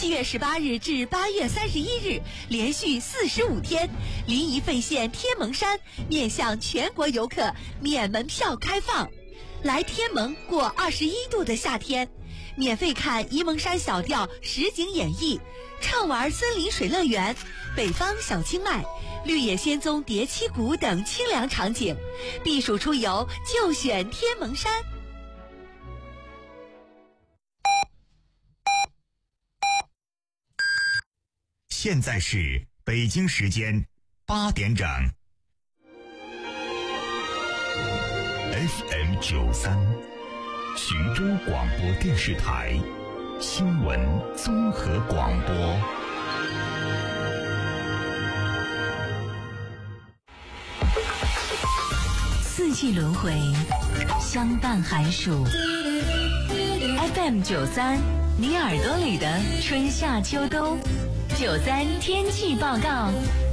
7月18日至8月31日，连续45天，临沂费县天蒙山面向全国游客免门票开放。来天蒙过21度的夏天，免费看沂蒙山小调实景演绎，畅玩森林水乐园、北方小清迈、绿野仙踪叠七谷等清凉场景，避暑出游就选天蒙山。 现在是北京时间8点整。FM 93，徐州广播电视台新闻综合广播。 四季轮回，相伴寒暑。FM 93，你耳朵里的春夏秋冬。93天气报告，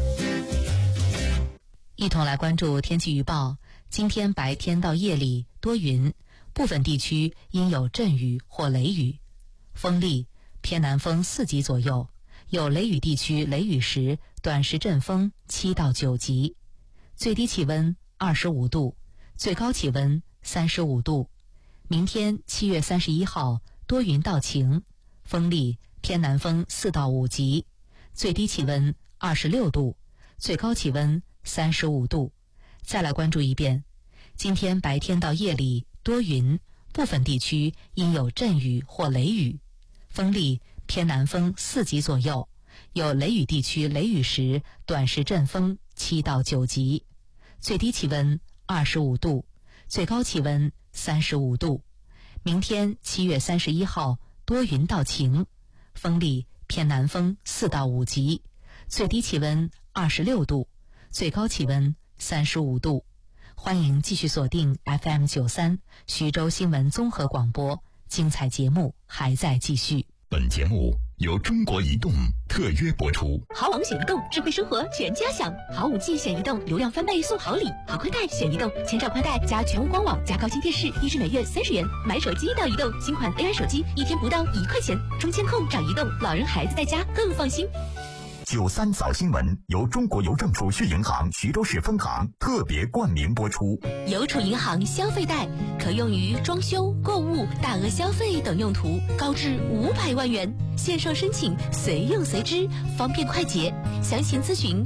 一同来关注天气预报。今天白天到夜里多云，部分地区应有阵雨或雷雨，风力偏南风4级左右，有雷雨地区雷雨时短时阵风7到9级，最低气温25度，最高气温35度。明天7月31号多云到晴，风力偏南风4到5级，最低气温26度，最高气温35度。再来关注一遍，今天白天到夜里多云，部分地区应有阵雨或雷雨，风力偏南风4级左右，有雷雨地区雷雨时短时阵风7到9级，最低气温25度，最高气温35度。明天7月31号多云到晴，风力偏南风4到5级，最低气温26度，最高气温35度。欢迎继续锁定 FM 93徐州新闻综合广播，精彩节目还在继续。 本节目由中国移动特约播出。 好网选移动，智慧生活全家享。好5G 选移动，流量翻倍送好礼。好宽带选移动，千兆宽带加全屋光网加高清电视，一支每月30元。买手机到移动，新款 AI 手机1天不到1块钱。中监控找移动，老人孩子在家更放心。 93早新闻由中国邮政储蓄银行徐州市分行特别冠名播出。 邮储银行消费贷可用于装修、购物、大额消费等用途，高至500万元。线上申请，随用随支，方便快捷。详情咨询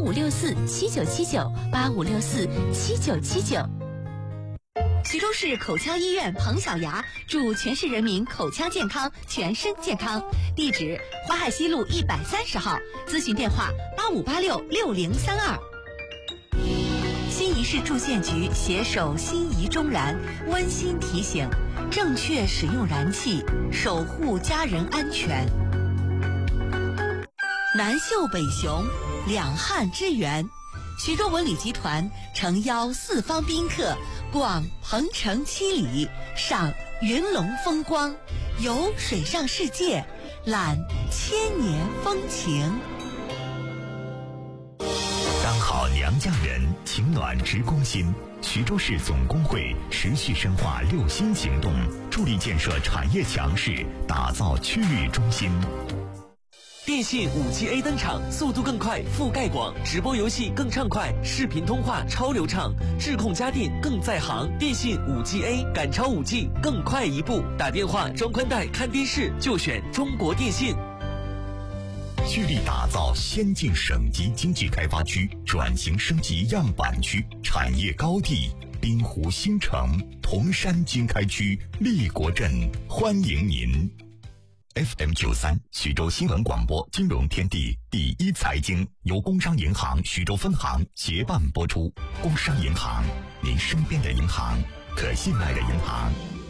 8564797985647979。 徐州市口腔医院彭小牙祝全市人民口腔健康，全身健康。地址：淮海西路130号，咨询电话85866032。新沂市住建局携手新沂中燃温馨提醒：正确使用燃气，守护家人安全。南秀北雄，两汉之源。徐州文旅集团诚邀四方宾客逛鹏城7里，赏云龙风光，游水上世界，览千年风情。 刚好娘家人，情暖直攻心。徐州市总工会持续深化6新行动，助力建设产业强势，打造区域中心。 电信5G A 登场，速度更快，覆盖广，直播游戏更畅快，视频通话超流畅，智控家电更在行。电信5G A 赶超5G，更快一步。打电话、装宽带、看电视就选中国电信。 聚力打造先进省级经济开发区，转型升级样板区，产业高地滨湖新城、铜山经开区、立国镇，欢迎您。FM 93徐州新闻广播金融天地第一财经由工商银行徐州分行协办播出。工商银行，您身边的银行，可信赖的银行。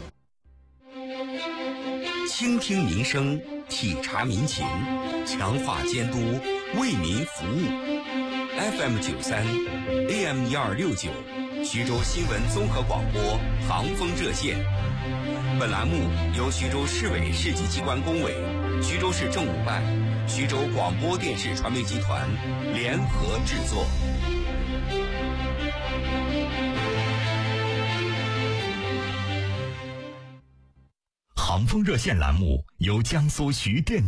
倾听民生，体察民情，强化监督，为民服务。FM 93 AM 1269徐州新闻综合广播航风热线。本栏目由徐州市委市级机关工委、徐州市政务办、徐州广播电视传媒集团联合制作。 航风热线栏目由江苏徐电